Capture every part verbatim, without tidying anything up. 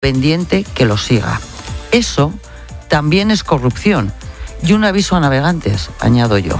pendiente que lo siga. Eso también es corrupción y un aviso a navegantes, añado yo.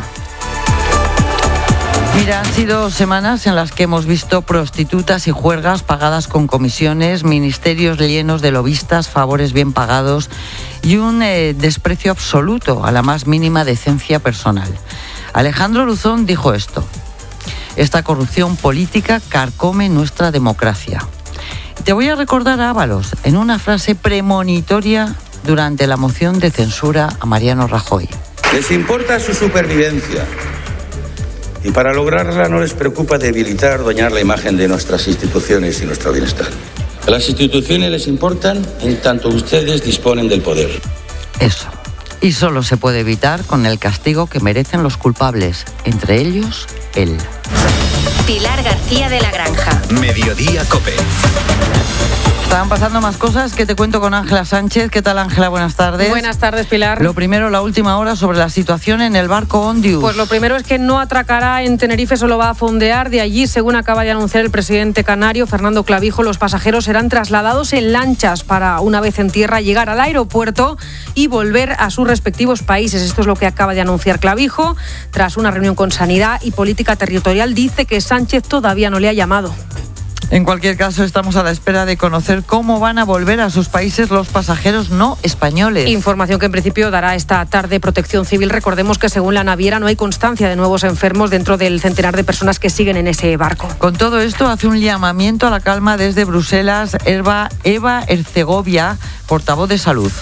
Mira, han sido semanas en las que hemos visto prostitutas y juergas pagadas con comisiones, ministerios llenos de lobistas, favores bien pagados y un eh, desprecio absoluto a la más mínima decencia personal. Alejandro Luzón dijo esto: esta corrupción política carcome nuestra democracia. Te voy a recordar a Ábalos en una frase premonitoria durante la moción de censura a Mariano Rajoy. Les importa su supervivencia. Y para lograrla no les preocupa debilitar o dañar la imagen de nuestras instituciones y nuestro bienestar. A las instituciones les importan en tanto ustedes disponen del poder. Eso. Y solo se puede evitar con el castigo que merecen los culpables, entre ellos, él. Pilar García de la Granja. Mediodía COPE. Estaban pasando más cosas que te cuento con Ángela Sánchez. ¿Qué tal, Ángela? Buenas tardes. Buenas tardes, Pilar. Lo primero, la última hora sobre la situación en el barco Ondius. Pues lo primero es que no atracará en Tenerife, solo va a fondear. De allí, según acaba de anunciar el presidente canario, Fernando Clavijo, los pasajeros serán trasladados en lanchas para, una vez en tierra, llegar al aeropuerto y volver a sus respectivos países. Esto es lo que acaba de anunciar Clavijo. Tras una reunión con Sanidad y Política Territorial, dice que Sánchez todavía no le ha llamado. En cualquier caso, estamos a la espera de conocer cómo van a volver a sus países los pasajeros no españoles. Información que en principio dará esta tarde Protección Civil. Recordemos que según la naviera no hay constancia de nuevos enfermos dentro del centenar de personas que siguen en ese barco. Con todo esto, hace un llamamiento a la calma desde Bruselas Eva, Eva Herzegovia, portavoz de Salud.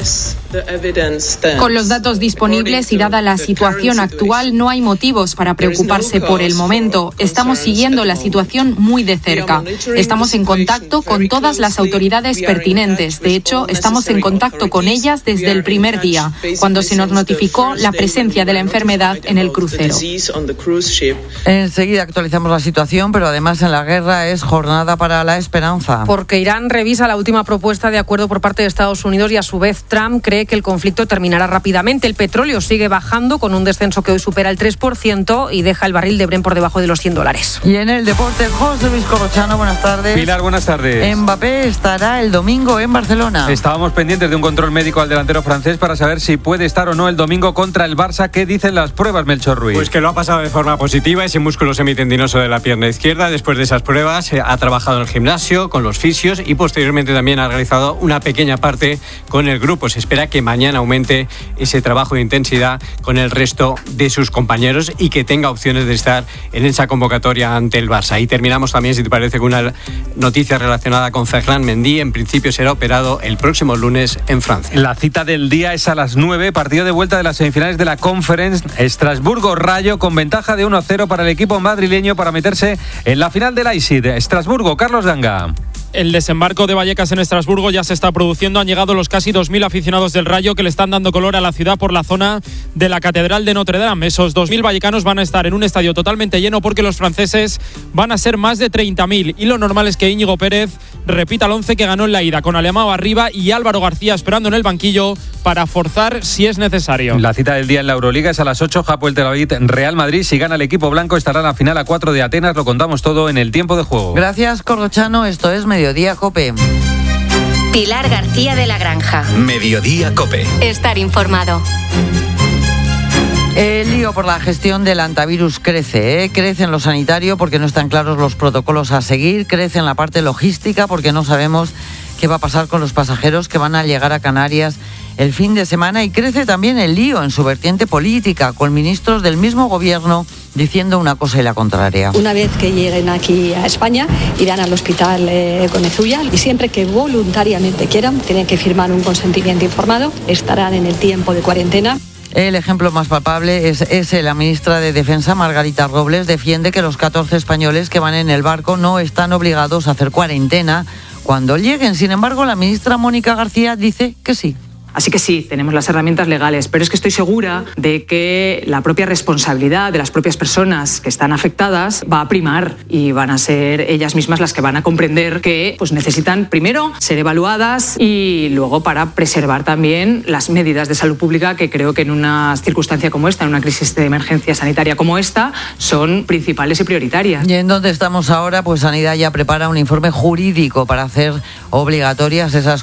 Con los datos disponibles y dada la situación actual, no hay motivos para preocuparse por el momento. Estamos siguiendo la situación muy de cerca. Estamos en contacto con todas las autoridades pertinentes. De hecho, estamos en contacto con ellas desde el primer día, cuando se nos notificó la presencia de la enfermedad en el crucero. Enseguida actualizamos la situación, pero además en la guerra es jornada para la esperanza. Porque Irán revisa la última propuesta de acuerdo por parte de Estados Unidos y a su vez Trump cree que el conflicto terminará rápidamente. El petróleo sigue bajando con un descenso que hoy supera el tres por ciento y deja el barril de Brent por debajo de los cien dólares. Y en el deporte, José Luis Corrochano, buenas tardes. Pilar, buenas tardes. Mbappé estará el domingo en Barcelona. Estábamos pendientes de un control médico al delantero francés para saber si puede estar o no el domingo contra el Barça. ¿Qué dicen las pruebas, Melchor Ruiz? Pues que lo ha pasado de forma positiva, ese músculo semitendinoso de la pierna izquierda. Después de esas pruebas ha trabajado en el gimnasio con los fisios y posteriormente también ha realizado una pequeña parte con el grupo. Se espera que mañana aumente ese trabajo de intensidad con el resto de sus compañeros y que tenga opciones de estar en esa convocatoria ante el Barça. Y terminamos también, si te parece, con una noticia relacionada con Ferland Mendy. En principio será operado el próximo lunes en Francia. La cita del día es a las nueve, partido de vuelta de las semifinales de la Conference. Estrasburgo-Rayo con ventaja de uno a cero para el equipo madrileño para meterse en la final del I S I D. Estrasburgo, Carlos Danga. El desembarco de Vallecas en Estrasburgo ya se está produciendo. Han llegado los casi dos mil aficionados del Rayo que le están dando color a la ciudad por la zona de la Catedral de Notre Dame. Esos dos mil vallecanos van a estar en un estadio totalmente lleno porque los franceses van a ser más de treinta mil. Y lo normal es que Íñigo Pérez repita el once que ganó en la ida, con Alemão arriba y Álvaro García esperando en el banquillo para forzar si es necesario. La cita del día en la Euroliga es a las ocho. Hapoel Tel Aviv, Real Madrid. Si gana el equipo blanco estará en la final a cuatro de Atenas. Lo contamos todo en el tiempo de juego. Gracias, Corrochano. Esto es Mediodía COPE. Pilar García de la Granja. Mediodía COPE. Estar informado. El lío por la gestión del antivirus crece, ¿eh? Crece en lo sanitario porque no están claros los protocolos a seguir, crece en la parte logística porque no sabemos qué va a pasar con los pasajeros que van a llegar a Canarias el fin de semana, y crece también el lío en su vertiente política, con ministros del mismo gobierno diciendo una cosa y la contraria. Una vez que lleguen aquí a España, irán al hospital eh, Conezulla y siempre que voluntariamente quieran, tienen que firmar un consentimiento informado, estarán en el tiempo de cuarentena. El ejemplo más palpable es ese. La ministra de Defensa, Margarita Robles, defiende que los catorce españoles que van en el barco no están obligados a hacer cuarentena cuando lleguen. Sin embargo, la ministra Mónica García dice que sí. Así que sí, tenemos las herramientas legales, pero es que estoy segura de que la propia responsabilidad de las propias personas que están afectadas va a primar y van a ser ellas mismas las que van a comprender que pues, necesitan primero ser evaluadas y luego para preservar también las medidas de salud pública que creo que en una circunstancia como esta, en una crisis de emergencia sanitaria como esta, son principales y prioritarias. ¿Y en dónde estamos ahora? Pues Sanidad ya prepara un informe jurídico para hacer obligatorias esas